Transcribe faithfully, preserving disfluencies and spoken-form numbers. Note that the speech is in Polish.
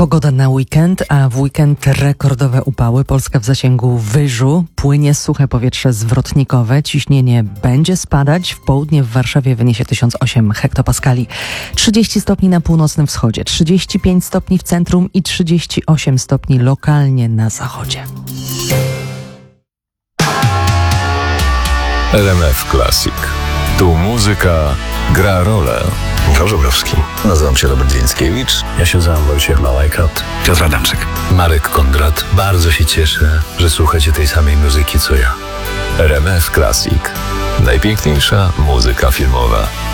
Pogoda na weekend, a w weekend rekordowe upały. Polska w zasięgu wyżu. Płynie suche powietrze zwrotnikowe. Ciśnienie będzie spadać. W południe w Warszawie wyniesie tysiąc osiem hektopaskali. trzydzieści stopni na północnym wschodzie, trzydzieści pięć stopni w centrum i trzydzieści osiem stopni lokalnie na zachodzie. R M F Classic. Tu muzyka gra rolę. Michał Żubrowski. Nazywam się Robert Więckiewicz. Ja się nazywam Wojciech Malajkat. Piotr Adamczyk. Marek Kondrat. Bardzo się cieszę, że słuchacie tej samej muzyki co ja. R M F Classic. Najpiękniejsza muzyka filmowa.